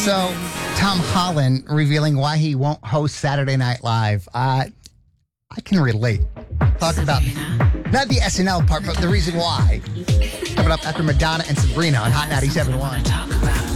So, Tom Holland revealing why he won't host Saturday Night Live. I can relate. Talk about not the SNL part, but the reason why. Coming up after Madonna and Sabrina on Hot 97.1.